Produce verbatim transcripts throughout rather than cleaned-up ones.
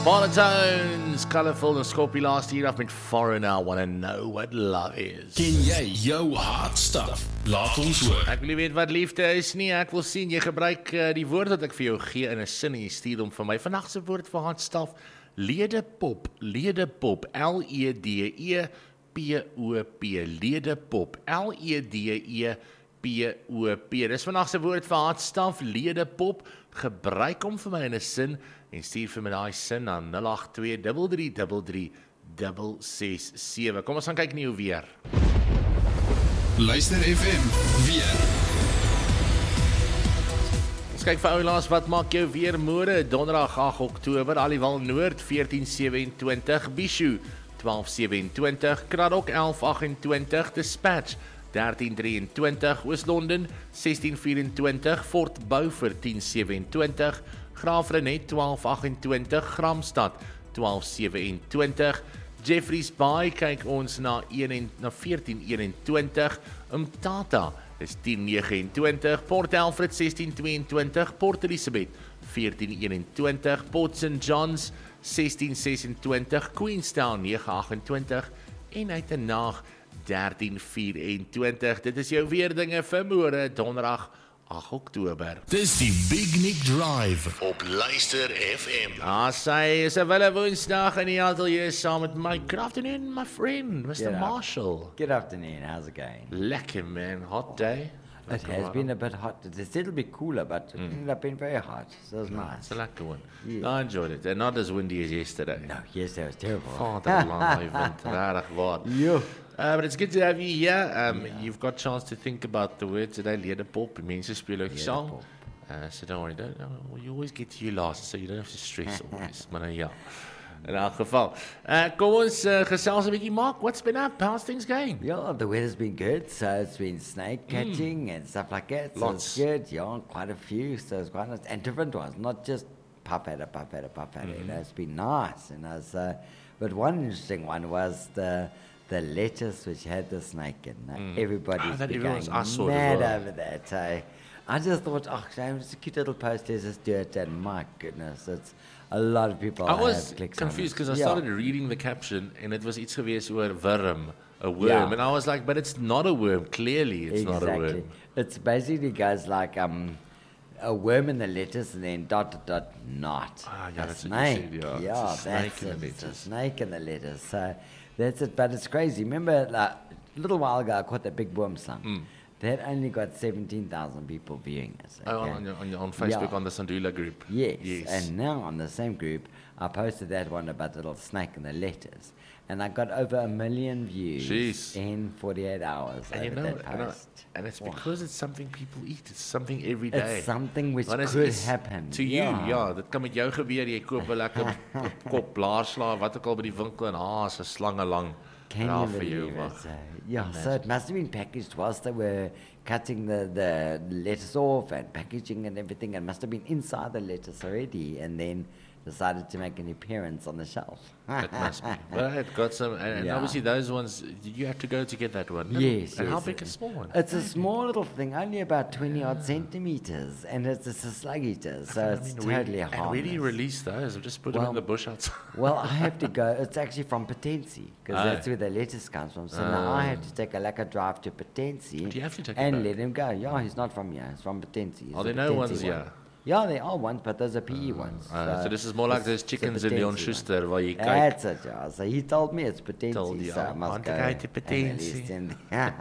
Monotones, colourful and Scorpio last year af met Foreigner, Wanna Know What Love Is. Ken jy jou hard stuff? Laat ons hoor. Ek wil nie weet wat liefde is nie, ek wil sien jy gebruik uh, die woord wat ek vir jou gee in 'n sin en jy stuur hom vir my. Vandag se woord vir hard stuff, ledepop, ledepop, L E D E P O P, ledepop, L E D E P O P. Dis vandag se woord vir hard stuff, ledepop. Gebruik hom vir my in 'n sin en stuur vir my daai sin na nul agt twee drie drie drie drie ses ses sewe. Kom ons gaan kyk nie hoe weer. Luister F M weer. Ons kyk vir oulaas wat maak jou weer môre, donderdag agt Oktober, Aliwal Noord veertien ses ses, Bishu twaalf ses ses, Kraddock elf agt twee, Dispatch dertien drie twee, Oos-London sestien vyf vyf, Fort Beaufort tien ses twee, Graafrenet twaalf agt twee, Gramstad twaalf ses twee, Jeffreys Bay kyk ons na een en na veertien eenentwintig, Umtata is tien negenentwintig, Port Alfred sestien tweeëntwintig, Port Elizabeth veertien eenentwintig, Port Saint John's sestien sesentwintig, Queenstown nege agt en Uitenhaag dertien vyf-en-twintig. Dit is jou weerdinge vir môre, donderdag agt Oktober. Dis die Big Nick Drive op Luister F M. Ah, sy is 'n wille woensdag in die ateljee saam met my. Good afternoon, my friend, Mister Good Marshall. Good afternoon, how's it going? Lekker man, hot day. It has been a bit hot. It's a little bit cooler, but it ended up being very hot, so it was nice. It's a lekker one. Yeah. I enjoyed it. And not as windy as yesterday. No, yes, that was terrible. Vader alive, want rarig waar. Yeah. Uh, but it's good to have you here. Um, yeah. You've got a chance to think about the word today, ledepop. Mense speel ook saam. Uh, so don't worry, don't, don't, you always get to you last, so you don't have to stress always. Maar nou ja, in elk geval. Uh, kom ons uh, gesels 'n bietjie, Mark. What's been up? How's things going? Yeah, the weather's been good, so it's been snake catching mm. and stuff like that. So Lots. it's good, yeah, quite a few, so it's quite nice. And different ones, not just puff at a puff at a puff at it. You know, it's been nice. You know, so, but one interesting one was the the lettuce which had the snake in. Mm. Everybody's oh, going mad over that. So I just thought, oh, it's a cute little post, let's just do it, and my goodness, it's a lot of people I was have clicks confused because I yeah. started reading the caption and it was iets gewees oor worm, a worm, Yeah. and I was like, but it's not a worm. Clearly, it's exactly. not a worm. It's basically goes like um, a worm in the lettuce and then dot dot dot not. Ah, yeah, a that's what snake. you said, yeah. yeah It's a snake that's in the it. It's a lettuce. snake in the lettuce. So that's it. But it's crazy. Remember, like, a little while ago, I caught that big worm slung. Mm. That only got seventeen thousand people viewing it. Oh, okay? on, on, on Facebook, Yeah. on the Sandula group. Yes. Yes. And now on the same group, I posted that one about the little snake in the lettuce. And I got over a million views Jeez. in forty-eight hours And over you know, that and, I, post. and it's Wow. because it's something people eat. It's something every day. It's something which Want is- could is happen. To you, ja, dit kan met jou gebeur. Jy koop 'n lekker kop blaarslaag, wat ook al by die winkel en ah, so slange lang. Can Ja, you vir jou, believe maar- it? So, yeah, so it must have been packaged whilst they were cutting the, the lettuce off and packaging and everything. It must have been inside the lettuce already and then decided to make an appearance on the shelf. It must be. Well, it got some, and, and Yeah. obviously those ones, did you have to go to get that one? Yes, And how yes. big a small one? It's a small little thing, only about twenty odd centimeters, and it's, it's a slug eater, so I it's mean, where- totally And where do you harmless. release those? I've just put them Well- in the bush outside. Well, I have to go. It's actually from Potensi, because Oh. that's where the lettuce comes from. So now I have to take a lekker drive to Potensi Do you have to take it and back? let him go. Yeah, he's not from here. He's from Potensi. He's Are a there no Potensi ones one. here? Yeah, there are ones, but those are P E ones. Uh, so this is more like it's- those it's a chickens in Leon Potensi Schuster one. where you kyk. That's it, yeah. So he told me it's Potensi, Told you, so I I must want go to go to and Potensi. release him.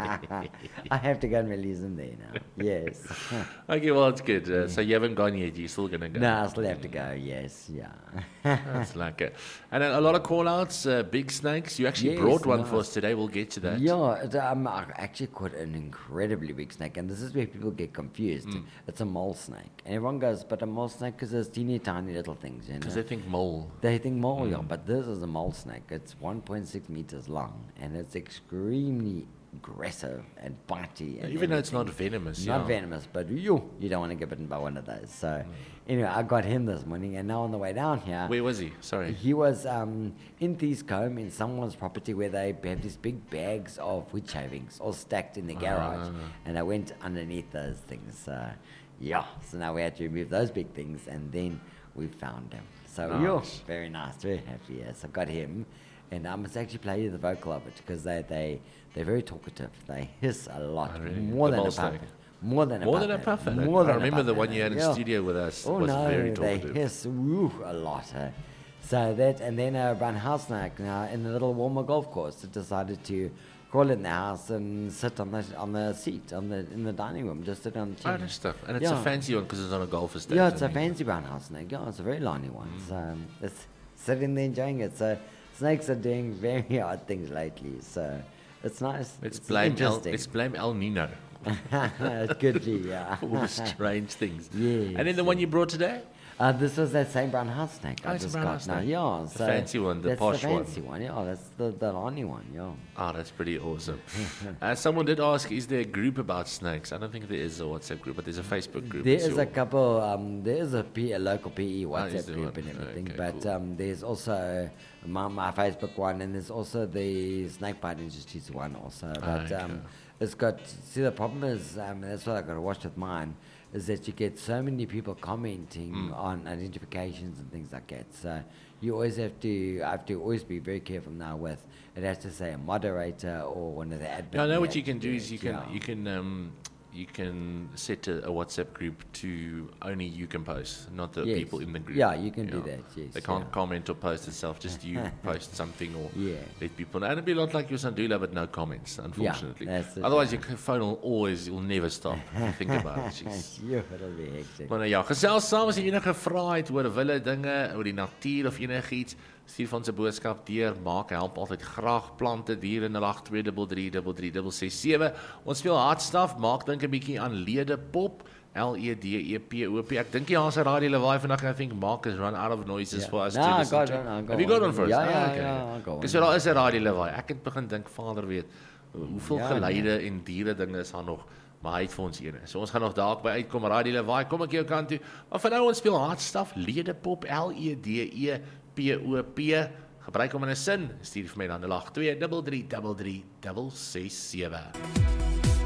I have to go and release him there now. Yes. Okay, well, it's good. Uh, so you haven't gone yet. You're still going to go. No, I still have to go, yes, yeah. That's like it. And then a lot of call-outs, uh, big snakes. You actually Yes, brought one nice. for us today. We'll get to that. Yeah, it, um, I actually caught an incredibly big snake, and this is where people get confused. Mm. It's a mole snake, and everyone goes, "But a mole snake because there's teeny tiny little things." You know? Because they think mole. They think mole, Mm. yeah, but this is a mole snake. It's one point six meters long, and it's extremely aggressive and bitey. And Even though it's not everything. venomous. Not yeah. venomous, but you you don't want to get bitten by one of those. So anyway, I got him this morning, and now on the way down here, Where was he? Sorry. he was um, in Thiescombe in someone's property where they have these big bags of wood shavings all stacked in the garage, Ah. and I went underneath those things. So yeah, so now we had to remove those big things, and then we found him. So, Nice. you're very nice, very happy. Yes, I got him. And I must actually play you the vocal of it because they, they, they're very talkative. They hiss a lot. Oh, really? More The than a ball puppet. snake. More than a More puppet. than a puffin. More I than a remember the puppet, one you had in yeah. studio with us Oh was no, very they talkative. hiss woo, a lot. Uh, so that, and then uh, Brian Hausnack, now in the little Walmer golf course, decided to crawl in the house and sit on the on the seat on the in the dining room, just sit on the chair. Oh, that's stuff. And it's Yeah. a fancy one because it's on a golf estate. Yeah, it's a I mean. fancy brown house snake. Yeah, it's a very lonely one. Mm. So um, it's sitting there enjoying it. So snakes are doing very odd things lately. So it's nice. It's, it's blame El, interesting. it's blame El Nino. It could be, yeah. All the strange things. Yes, And then the one you brought today? Uh, this was that same brown house snake Oh, I it's a just brown got house now. snake. Yeah, The so fancy one, the that's posh the one. fancy one. Yeah, that's the the lonely one. Yeah. Oh, that's pretty awesome. uh, someone did ask, is there a group about snakes? I don't think there is a WhatsApp group, but there's a Facebook group. There It's is your- a couple. Um, there is a, P, a local P E is WhatsApp there group one? and everything, Okay, but cool. um, there's also my, my Facebook one, and there's also the Snakebite Industries one also. But Okay. um, it's got. See, the problem is, um, that's what I got to watch with mine, is that you get so many people commenting Mm. on identifications and things like that. So you always have to. I have to always be very careful now with. It has to say a moderator or one of the admins. No, I know what you can do is you can you can um, you can set a, a WhatsApp group to only you can post, not the Yes. people in the group. Yeah, you can do that, yes, They can't yeah. comment or post itself. Just you post something or Yeah. let people know. And it'd be a lot like your Sandula, but no comments, unfortunately. that's it, Otherwise, yeah. your phone will always, you'll never stop. If you think about it. Jeez. Ja, it'll be hectic. Maar nou ja, gesels saam as jy enige vrae het oor wille dinge, oor die natuur of enigiets, stuur vir ons 'n boodskap deur. Maak help altyd graag plante diere nul agt twee drie drie drie drie drie ses sewe. Ons speel hardstaf, maak dink 'n bietjie aan Ledepop. L E D E P O P. Ek dink jy ons radio lawaai vandag. I think Marcus run out of noises Yeah. for us No, to I listen got to. one, I got Have you got one. one first? Ja, Ah, ja, okay. ja, I got Dis one. so daar is 'n radio lawaai. Ek het begin dink Vader weet hoeveel Ja, geluide en diere dinge is daar nog. Maar hy het vir ons eene. So ons gaan nog dalk by uitkom radio lawaai. Kom ek jou kant toe. Maar vir nou ons speel hardstaf Ledepop L E D E P O P. Gebruik hom in 'n sin. Stuur vir my dan nul agt twee drie drie drie drie ses sewe.